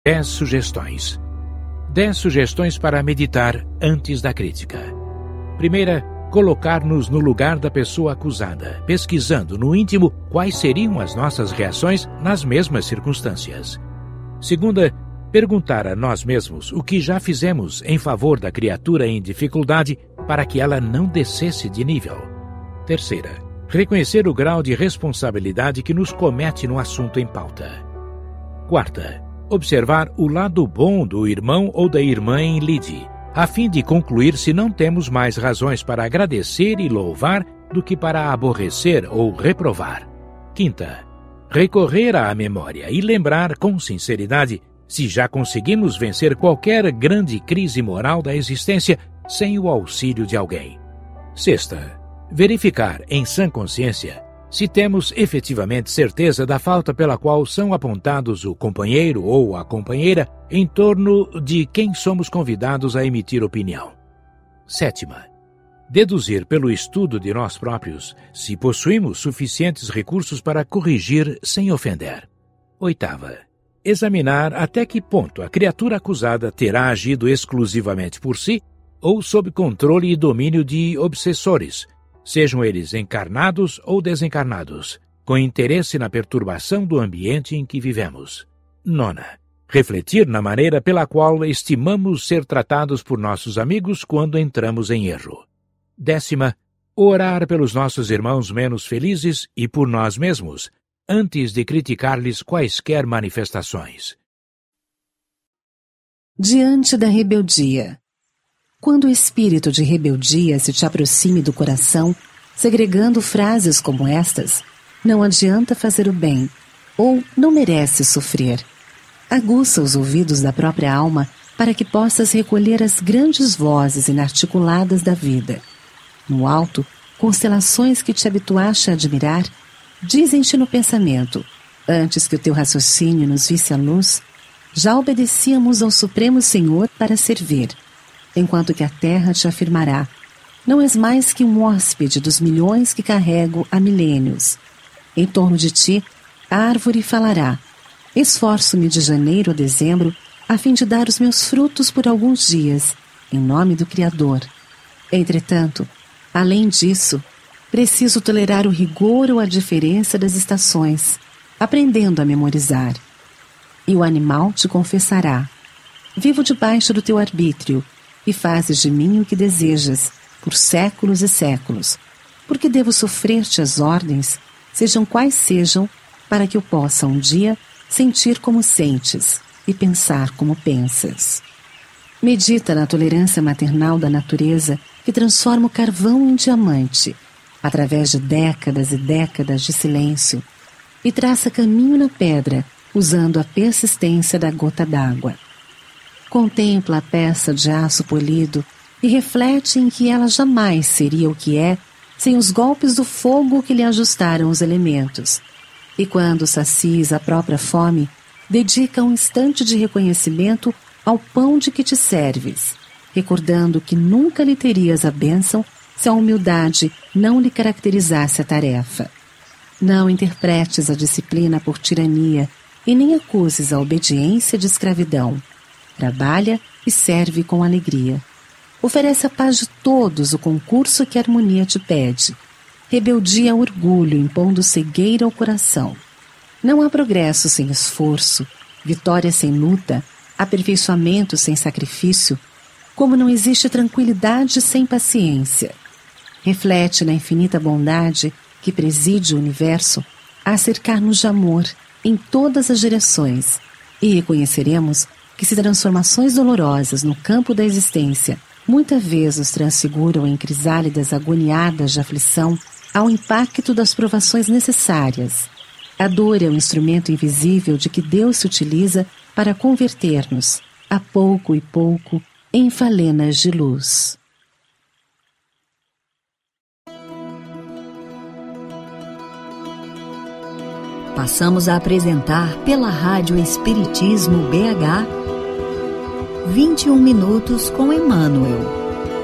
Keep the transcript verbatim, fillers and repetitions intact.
dez sugestões. dez sugestões para meditar antes da crítica. Primeira, colocar-nos no lugar da pessoa acusada, pesquisando no íntimo quais seriam as nossas reações nas mesmas circunstâncias. Segunda, perguntar a nós mesmos o que já fizemos em favor da criatura em dificuldade para que ela não descesse de nível. Terceira, reconhecer o grau de responsabilidade que nos comete no assunto em pauta. Quarta, observar o lado bom do irmão ou da irmã em lide, a fim de concluir se não temos mais razões para agradecer e louvar do que para aborrecer ou reprovar. Quinta, recorrer à memória e lembrar com sinceridade se já conseguimos vencer qualquer grande crise moral da existência sem o auxílio de alguém. Sexta, verificar em sã consciência se temos efetivamente certeza da falta pela qual são apontados o companheiro ou a companheira em torno de quem somos convidados a emitir opinião. Sétima, deduzir pelo estudo de nós próprios se possuímos suficientes recursos para corrigir sem ofender. Oitava, examinar até que ponto a criatura acusada terá agido exclusivamente por si ou sob controle e domínio de obsessores, sejam eles encarnados ou desencarnados, com interesse na perturbação do ambiente em que vivemos. Nona, refletir na maneira pela qual estimamos ser tratados por nossos amigos quando entramos em erro. Décima, orar pelos nossos irmãos menos felizes e por nós mesmos, antes de criticar-lhes quaisquer manifestações. Diante da rebeldia. Quando o espírito de rebeldia se te aproxime do coração, segregando frases como estas, não adianta fazer o bem, ou não merece sofrer. Aguça os ouvidos da própria alma para que possas recolher as grandes vozes inarticuladas da vida. No alto, constelações que te habituaste a admirar, dizem-te no pensamento, antes que o teu raciocínio nos visse a luz, já obedecíamos ao Supremo Senhor para servir, enquanto que a terra te afirmará, não és mais que um hóspede dos milhões que carrego há milênios. Em torno de ti, a árvore falará, esforço-me de janeiro a dezembro a fim de dar os meus frutos por alguns dias, em nome do Criador. Entretanto, além disso, preciso tolerar o rigor ou a diferença das estações, aprendendo a memorizar. E o animal te confessará, vivo debaixo do teu arbítrio, e fazes de mim o que desejas, por séculos e séculos, porque devo sofrer-te as ordens, sejam quais sejam, para que eu possa um dia sentir como sentes e pensar como pensas. Medita na tolerância maternal da natureza que transforma o carvão em diamante, através de décadas e décadas de silêncio, e traça caminho na pedra, usando a persistência da gota d'água. Contempla a peça de aço polido e reflete em que ela jamais seria o que é sem os golpes do fogo que lhe ajustaram os elementos. E quando sacies a própria fome, dedica um instante de reconhecimento ao pão de que te serves, recordando que nunca lhe terias a bênção se a humildade não lhe caracterizasse a tarefa. Não interpretes a disciplina por tirania e nem acuses a obediência de escravidão. Trabalha e serve com alegria. Oferece a paz de todos o concurso que a harmonia te pede. Rebeldia ao orgulho, impondo cegueira ao coração. Não há progresso sem esforço, vitória sem luta, aperfeiçoamento sem sacrifício, como não existe tranquilidade sem paciência. Reflete na infinita bondade que preside o universo a cercar-nos de amor em todas as direções, e reconheceremos que se transformações dolorosas no campo da existência muitas vezes nos transfiguram em crisálidas agoniadas de aflição ao impacto das provações necessárias. A dor é o instrumento invisível de que Deus se utiliza para converter-nos, a pouco e pouco, em falenas de luz. Passamos a apresentar pela Rádio Espiritismo B H vinte e um minutos com Emmanuel.